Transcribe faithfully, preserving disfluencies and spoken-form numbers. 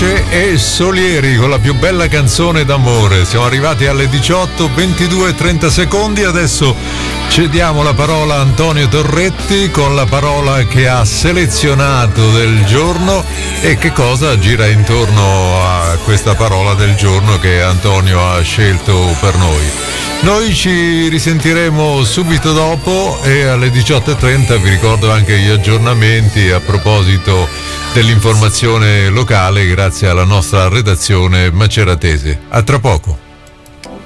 Croce e Solieri con la più bella canzone d'amore. Siamo arrivati alle diciotto ventidue e trenta secondi. Adesso cediamo la parola a Antonio Torretti con la parola che ha selezionato del giorno. E che cosa gira intorno a questa parola del giorno che Antonio ha scelto per noi? Noi ci risentiremo subito dopo e alle diciotto e trenta vi ricordo anche gli aggiornamenti a proposito dell'informazione locale grazie alla nostra redazione maceratese. A tra poco.